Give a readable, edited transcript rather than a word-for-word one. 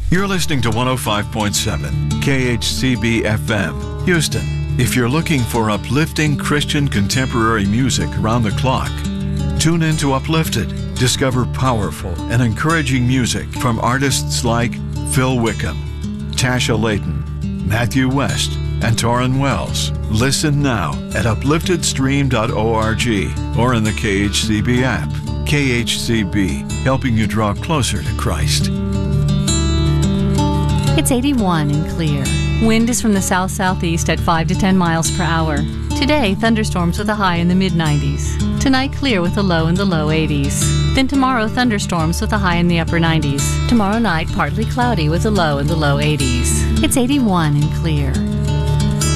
You're listening to 105.7 KHCB FM, Houston. If you're looking for uplifting Christian contemporary music around the clock, tune in to Uplifted. Discover powerful and encouraging music from artists like Phil Wickham, Tasha Layton, Matthew West, and Torrin Wells. Listen now at upliftedstream.org or in the KHCB app. KHCB, helping you draw closer to Christ. It's 81 and clear. Wind is from the south-southeast at 5 to 10 miles per hour. Today, thunderstorms with a high in the mid-90s. Tonight, clear with a low in the low 80s. Then tomorrow, thunderstorms with a high in the upper 90s. Tomorrow night, partly cloudy with a low in the low 80s. It's 81 and clear.